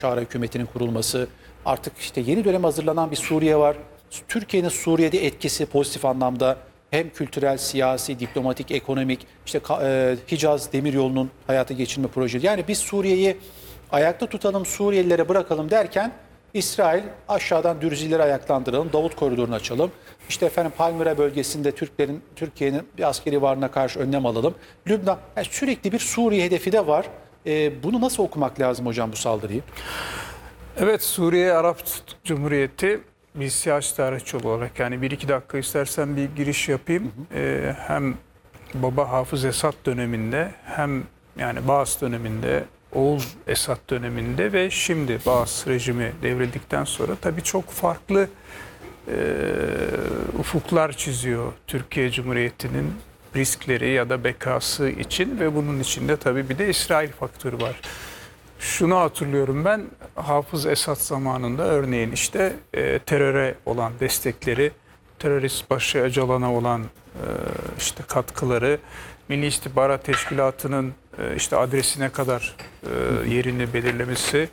Şara hükümetinin kurulması, artık işte yeni dönem hazırlanan bir Suriye var. Türkiye'nin Suriye'de etkisi pozitif anlamda hem kültürel, siyasi, diplomatik, ekonomik, işte Hicaz Demiryolu'nun hayata geçirme projesi. Yani biz Suriye'yi ayakta tutalım, Suriyelilere bırakalım derken İsrail aşağıdan Dürzileri ayaklandıralım, Davut Koridoru'nu açalım. İşte efendim Palmyra bölgesinde Türkiye'nin bir askeri varlığına karşı önlem alalım. Lübnan, yani sürekli bir Suriye hedefi de var. Bunu nasıl okumak lazım hocam bu saldırıyı? Evet, Suriye Arap Cumhuriyeti bir siyasi tarihçi olarak, yani bir iki dakika istersen bir giriş yapayım. Hem baba Hafız Esad döneminde, hem yani Baas döneminde, oğul Esad döneminde ve şimdi Baas rejimi devrildikten sonra tabii çok farklı ufuklar çiziyor Türkiye Cumhuriyeti'nin riskleri ya da bekası için ve bunun içinde tabii bir de İsrail faktörü var. Şunu hatırlıyorum ben, Hafız Esad zamanında örneğin işte teröre olan destekleri, terörist başı Öcalan'a olan işte katkıları, Milli İstihbarat Teşkilatı'nın işte adresine kadar yerini belirlemesi,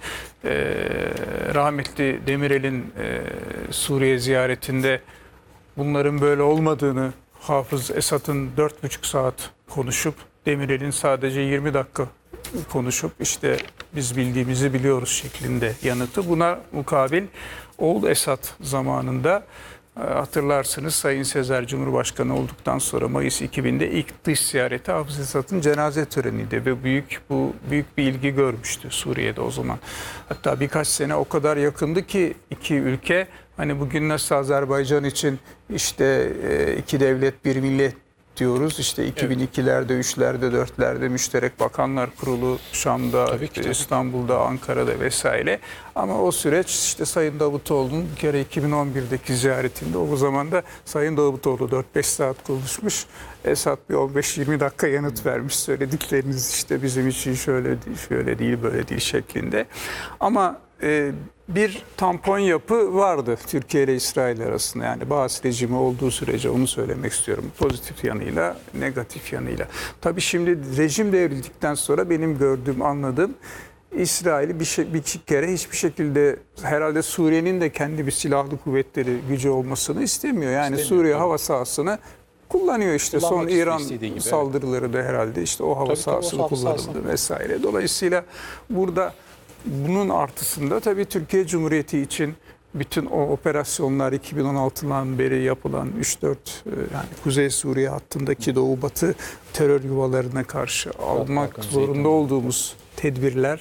rahmetli Demirel'in Suriye ziyaretinde bunların böyle olmadığını Hafız Esad'ın 4,5 saat konuşup Demirel'in sadece 20 dakika konuşup işte biz bildiğimizi biliyoruz şeklinde yanıtı. Buna mukabil oğul Esad zamanında hatırlarsınız Sayın Sezer Cumhurbaşkanı olduktan sonra Mayıs 2000'de ilk dış ziyareti Hafız Esad'ın cenaze töreniydi ve büyük bir ilgi görmüştü Suriye'de o zaman. Hatta birkaç sene o kadar yakındı ki iki ülke, hani bugün nasıl Azerbaycan için işte iki devlet bir millet diyoruz. İşte 2002'lerde, 3'lerde, 4'lerde Müşterek Bakanlar Kurulu Şam'da, tabii. İstanbul'da, Ankara'da vesaire. Ama o süreç işte Sayın Davutoğlu'nun bir kere 2011'deki ziyaretinde, o zaman da Sayın Davutoğlu 4-5 saat konuşmuş. Esad bir 15-20 dakika yanıt vermiş. Söyledikleriniz işte bizim için şöyle değil, böyle değil şeklinde. Ama bir tampon yapı vardı Türkiye ile İsrail arasında. Yani Baas rejimi olduğu sürece, onu söylemek istiyorum. Pozitif yanıyla, negatif yanıyla. Tabii şimdi rejim devrildikten sonra benim gördüğüm, anladığım, İsrail'i bir kere hiçbir şekilde herhalde Suriye'nin de kendi bir silahlı kuvvetleri gücü olmasını istemiyor. Yani Suriye hava sahasını kullanıyor işte. Son İran saldırıları da herhalde işte o hava sahasını kullanıldı vesaire. Dolayısıyla burada bunun artısında tabii Türkiye Cumhuriyeti için bütün o operasyonlar 2016'dan beri yapılan 3-4 yani Kuzey Suriye hattındaki Doğu Batı terör yuvalarına karşı almak zorunda olduğumuz tedbirler.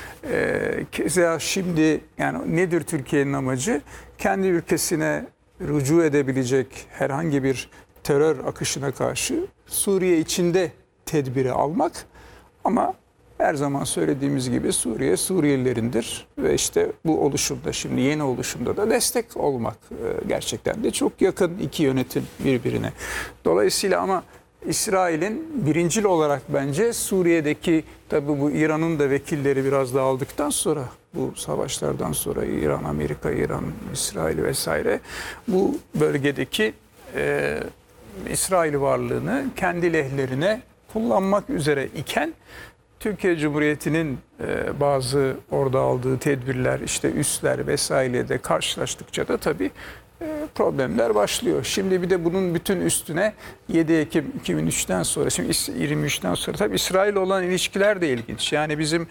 Keza şimdi yani nedir Türkiye'nin amacı? Kendi ülkesine rücu edebilecek herhangi bir terör akışına karşı Suriye içinde tedbiri almak, ama her zaman söylediğimiz gibi Suriye Suriyelilerindir ve işte bu oluşumda, şimdi yeni oluşumda da destek olmak gerçekten de çok yakın iki yönetim birbirine. Dolayısıyla ama İsrail'in birincil olarak bence Suriye'deki, tabii bu İran'ın da vekilleri biraz dağıldıktan sonra, bu savaşlardan sonra İran, Amerika, İran, İsrail vesaire bu bölgedeki İsrail varlığını kendi lehlerine kullanmak üzere iken Türkiye Cumhuriyeti'nin bazı orada aldığı tedbirler, işte üsler vesaire de karşılaştıkça da tabii problemler başlıyor. Şimdi bir de bunun bütün üstüne 7 Ekim 2003'ten sonra, şimdi 23'ten sonra tabii İsrail olan ilişkiler de ilginç. Yani bizim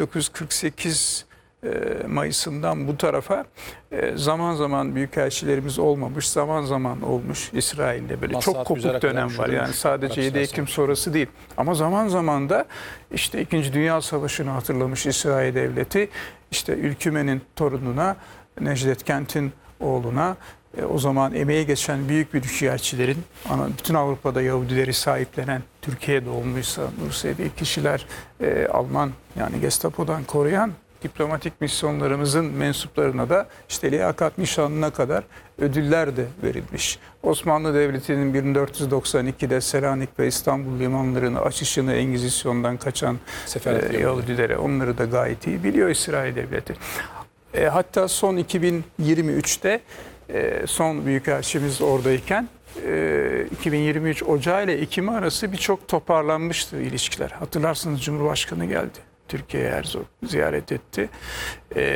1948 Mayıs'ından bu tarafa zaman zaman büyükelçilerimiz olmamış, zaman zaman olmuş İsrail'de, böyle çok kopuk dönem var. Yani sadece 7 Ekim sonrası değil. Ama zaman zaman da işte 2. Dünya Savaşı'nı hatırlamış İsrail Devleti, işte Ülkümen'in torununa, Necdet Kent'in oğluna, o zaman emeği geçen büyük büyükelçilerin, bütün Avrupa'da Yahudileri sahiplenen, Türkiye doğumluysa Nursevi kişiler, Alman yani Gestapo'dan koruyan diplomatik misyonlarımızın mensuplarına da işte liyakat nişanına kadar ödüller de verilmiş. Osmanlı Devleti'nin 1492'de Selanik ve İstanbul limanlarını açışını, Engizisyon'dan kaçan Yahudilere, onları da gayet iyi biliyor İsrail Devleti. Hatta son 2023'te son büyükelçimiz oradayken 2023 Ocağı ile Ekim arası birçok toparlanmıştı ilişkiler. Hatırlarsınız Cumhurbaşkanı geldi. Türkiye Herzog ziyaret etti.